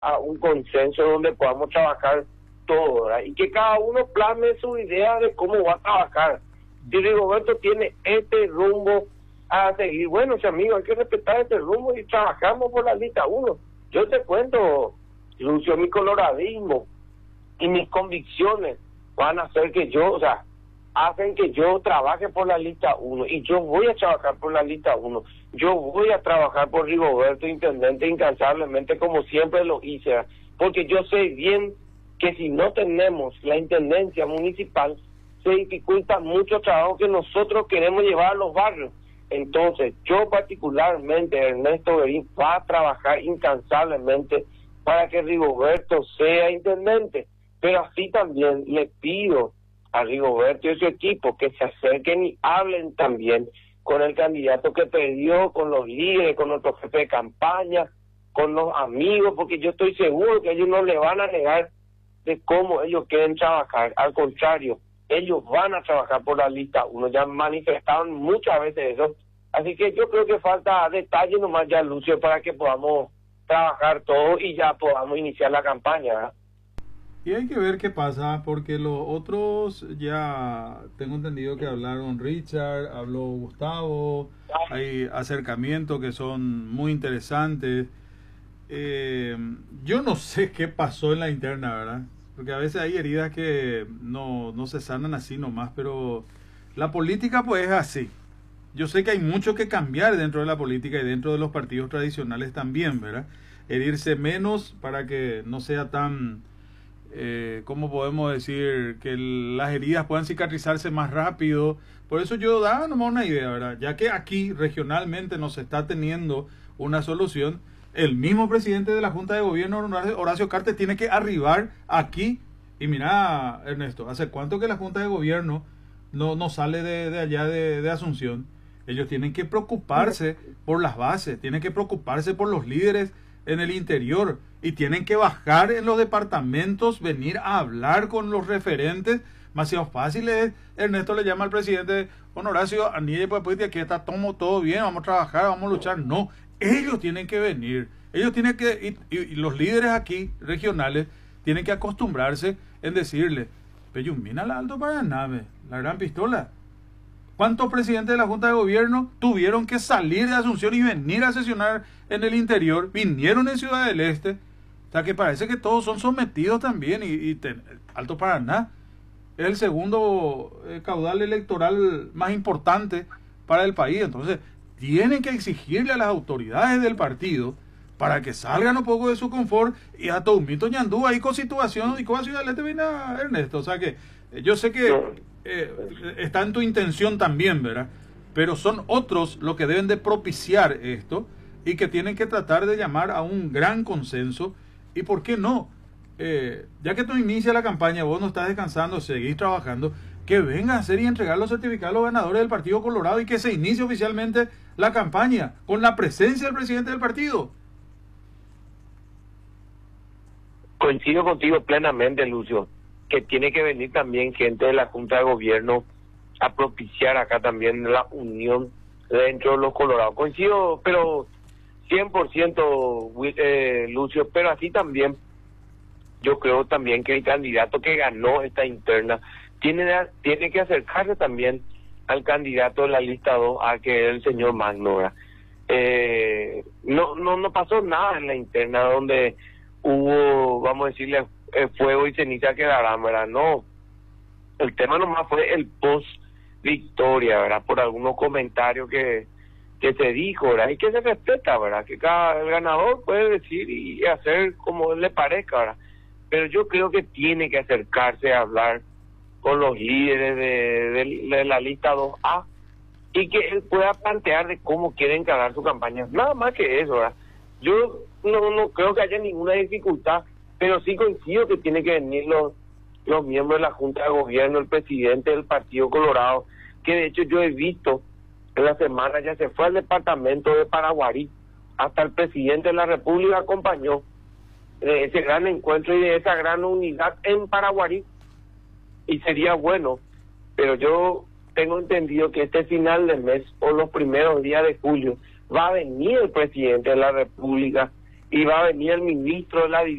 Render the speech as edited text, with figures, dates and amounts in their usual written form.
a un consenso donde podamos trabajar todo, ¿verdad? Y que cada uno plasme su idea de cómo va a trabajar. Si Rigoberto tiene este rumbo a seguir, bueno, amigo, hay que respetar este rumbo y trabajamos por la lista 1. Yo te cuento, Lucio, mi coloradismo y mis convicciones van a hacer que yo, hacen que yo trabaje por la lista 1, y yo voy a trabajar por la lista 1. Yo voy a trabajar por Rigoberto Intendente incansablemente, como siempre lo hice, ¿verdad? Porque yo sé bien que si no tenemos la intendencia municipal, se dificulta mucho el trabajo que nosotros queremos llevar a los barrios. Entonces, yo particularmente, Ernesto Berín, va a trabajar incansablemente para que Rigoberto sea intendente, pero así también le pido a Rigoberto y a su equipo que se acerquen y hablen también con el candidato que perdió, con los líderes, con nuestro jefe de campaña, con los amigos, porque yo estoy seguro que ellos no le van a negar de cómo ellos quieren trabajar. Al contrario, ellos van a trabajar por la lista 1, ya manifestaron muchas veces eso. Así que yo creo que falta detalle nomás ya, Lucio, para que podamos trabajar todo y ya podamos iniciar la campaña, ¿verdad? Y hay que ver qué pasa, porque los otros ya tengo entendido que hablaron Richard, habló Gustavo, hay acercamientos que son muy interesantes. Yo no sé qué pasó en la interna, ¿verdad? Porque a veces hay heridas que no se sanan así nomás, pero la política pues es así. Yo sé que hay mucho que cambiar dentro de la política y dentro de los partidos tradicionales también, ¿verdad? Herirse menos para que no sea tan... ¿cómo podemos decir? Que las heridas puedan cicatrizarse más rápido. Por eso yo daba nomás una idea, ¿verdad? Ya que aquí regionalmente no se está teniendo una solución, el mismo presidente de la Junta de Gobierno, Horacio Cartes, tiene que arribar aquí. Y mira, Ernesto, ¿hace cuánto que la Junta de Gobierno no sale de allá de Asunción? Ellos tienen que preocuparse por las bases, tienen que preocuparse por los líderes en el interior, y tienen que bajar en los departamentos, venir a hablar con los referentes. Demasiado fácil es, Ernesto le llama al presidente, Horacio, pues aquí está todo bien, vamos a trabajar, vamos a luchar. No, ellos tienen que venir, ellos tienen que, y los líderes aquí, regionales, tienen que acostumbrarse en decirle, Peyumina la Alto Paraná, la gran pistola. ¿Cuántos presidentes de la Junta de Gobierno tuvieron que salir de Asunción y venir a sesionar en el interior? Vinieron en Ciudad del Este. O sea que parece que todos son sometidos también. Alto Paraná es el segundo caudal electoral más importante para el país. Entonces tienen que exigirle a las autoridades del partido para que salgan un poco de su confort, y a todo un mito ñandú ahí con situación y con Ciudad del Este viene a Ernesto. O sea que yo sé que está en tu intención también, ¿verdad? Pero son otros los que deben de propiciar esto y que tienen que tratar de llamar a un gran consenso. Y por qué no, ya que tú inicias la campaña, vos no estás descansando, seguís trabajando, que vengan a hacer y entregar los certificados a los ganadores del Partido Colorado y que se inicie oficialmente la campaña con la presencia del presidente del partido. Coincido contigo plenamente, Lucio, que tiene que venir también gente de la Junta de Gobierno a propiciar acá también la unión dentro de los Colorados. Coincido, pero 100%, Lucio, pero así también yo creo también que el candidato que ganó esta interna tiene que acercarse también al candidato de la lista 2, a que es el señor Magno. No pasó nada en la interna donde hubo, vamos a decirle, fuego y ceniza quedarán, ¿verdad? No, el tema nomás fue el post victoria, ¿verdad? Por algunos comentarios que se dijo, ¿verdad? Y que se respeta, ¿verdad? Que el ganador puede decir y hacer como le parezca, ¿verdad? Pero yo creo que tiene que acercarse a hablar con los líderes de la lista 2A y que él pueda plantear de cómo quiere encarar su campaña. Nada más que eso, ¿verdad? Yo no creo que haya ninguna dificultad, pero sí coincido que tienen que venir los miembros de la Junta de Gobierno, el presidente del Partido Colorado, que de hecho yo he visto en la semana ya se fue al departamento de Paraguarí, hasta el presidente de la República acompañó de ese gran encuentro y de esa gran unidad en Paraguarí, y sería bueno, pero yo tengo entendido que este final de mes o los primeros días de julio va a venir el presidente de la República y va a venir el ministro de la